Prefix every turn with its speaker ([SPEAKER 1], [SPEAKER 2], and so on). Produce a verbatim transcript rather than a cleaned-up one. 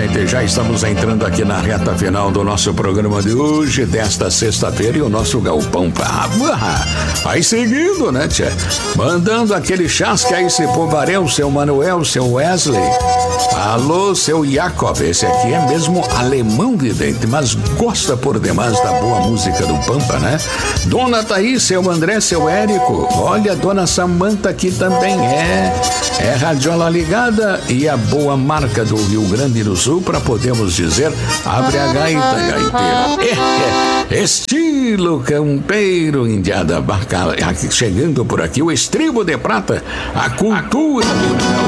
[SPEAKER 1] gente, já estamos entrando aqui na reta final do nosso programa de hoje, desta sexta-feira, e o nosso galpão pra... Vai seguindo, né, tchê? Mandando aquele chasque aí, esse povarel, seu Manuel, seu Wesley. Alô, seu Jacob, esse aqui é mesmo alemão vidente, mas gosta por demais da boa música do Pampa, né? Dona Thaís, seu André, seu Érico. Olha, Dona Samanta aqui também é. É radiola ligada e a boa marca do Rio Grande do Sul, para podermos dizer, abre a gaita, gaiteiro. É, é, estilo campeiro, indiada bacana. Chegando por aqui, o estribo de prata, a cultura do